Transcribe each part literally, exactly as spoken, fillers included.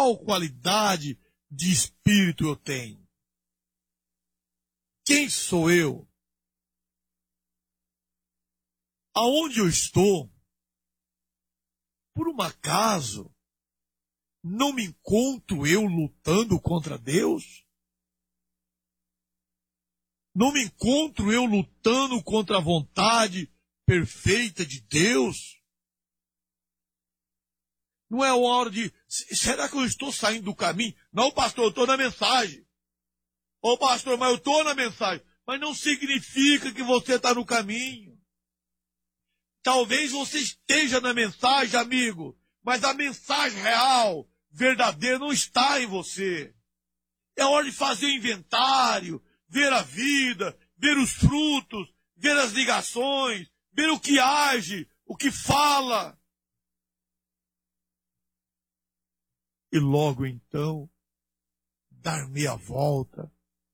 qual qualidade de espírito eu tenho? Quem sou eu? Aonde eu estou? Por um acaso, não me encontro eu lutando contra Deus? Não me encontro eu lutando contra a vontade perfeita de Deus? Não é hora de... Será que eu estou saindo do caminho? Não, pastor, eu estou na mensagem. Ô, pastor, mas eu estou na mensagem. Mas não significa que você está no caminho. Talvez você esteja na mensagem, amigo, mas a mensagem real, verdadeira, não está em você. É hora de fazer o inventário, ver a vida, ver os frutos, ver as ligações, ver o que age, o que fala. E logo então, dar meia volta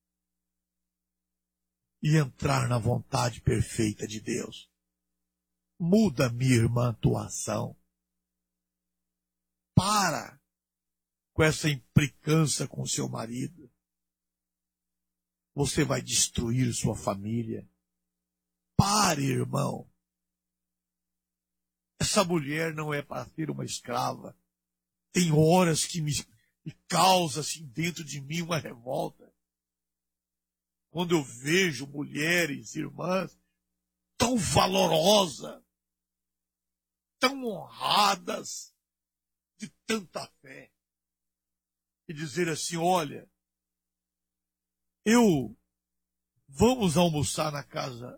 e entrar na vontade perfeita de Deus. Muda, minha irmã, a tua ação. Para com essa implicância com seu marido. Você vai destruir sua família. Pare, irmão. Essa mulher não é para ser uma escrava. Tem horas que me, me causa assim dentro de mim uma revolta. Quando eu vejo mulheres, irmãs, tão valorosas, tão honradas, de tanta fé, e dizer assim, olha, eu, vamos almoçar na casa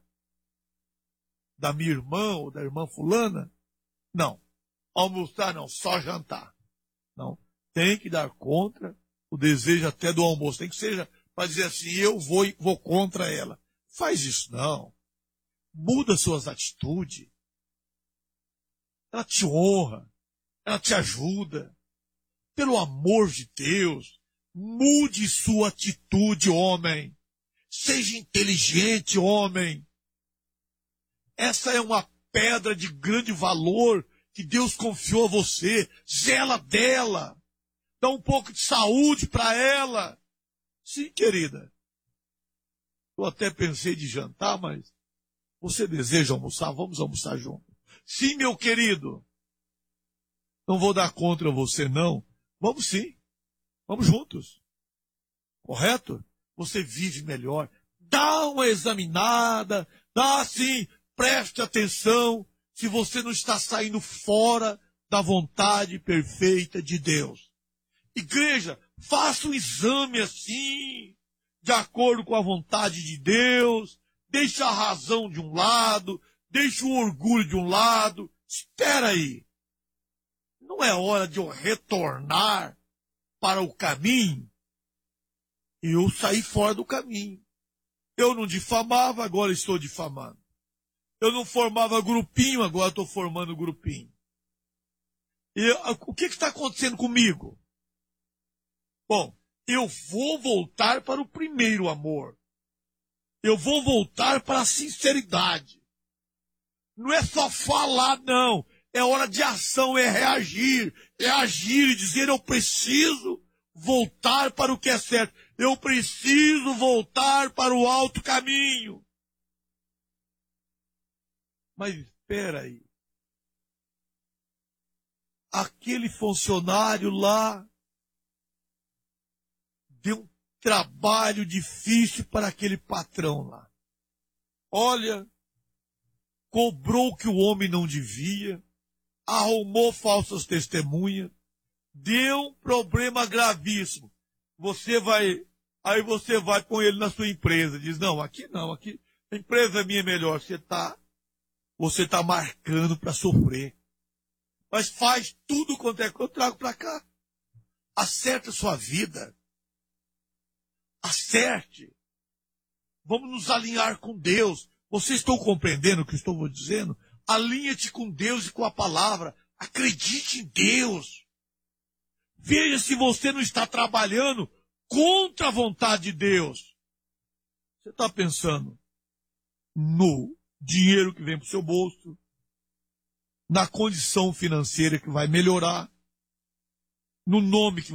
da minha irmã ou da irmã fulana? Não, almoçar não, só jantar. Não, tem que dar contra o desejo até do almoço, tem que ser para dizer assim, eu vou, vou contra ela. Faz isso não. Muda suas atitudes. Ela te honra. Ela te ajuda. Pelo amor de Deus, mude sua atitude, homem. Seja inteligente, homem. Essa é uma pedra de grande valor que Deus confiou a você. Zela dela. Dá um pouco de saúde para ela. Sim, querida. Eu até pensei de jantar, mas você deseja almoçar? Vamos almoçar junto. Sim, meu querido. Não vou dar contra você, não. Vamos sim. Vamos juntos. Correto? Você vive melhor. Dá uma examinada. Dá sim. Preste atenção se você não está saindo fora da vontade perfeita de Deus. Igreja, faça um exame assim, de acordo com a vontade de Deus. Deixe a razão de um lado, deixe o orgulho de um lado. Espera aí. Não é hora de eu retornar para o caminho e eu sair fora do caminho. Eu não difamava, agora estou difamando. Eu não formava grupinho, agora estou formando grupinho. E o que está acontecendo comigo? Bom, eu vou voltar para o primeiro amor. Eu vou voltar para a sinceridade. Não é só falar, não. É hora de ação, é reagir. É agir e dizer, eu preciso voltar para o que é certo. Eu preciso voltar para o alto caminho. Mas espera aí. Aquele funcionário lá deu um trabalho difícil para aquele patrão lá. Olha, cobrou o que o homem não devia, arrumou falsas testemunhas, deu um problema gravíssimo. Você vai, aí você vai com ele na sua empresa, diz, não, aqui não, aqui, a empresa minha é melhor, você está você está marcando para sofrer. Mas faz tudo quanto é que eu trago para cá. Acerta a sua vida. Acerte. Vamos nos alinhar com Deus. Vocês estão compreendendo o que eu estou dizendo? Alinha-te com Deus e com a palavra. Acredite em Deus. Veja se você não está trabalhando contra a vontade de Deus. Você está pensando no dinheiro que vem para o seu bolso, na condição financeira que vai melhorar, no nome que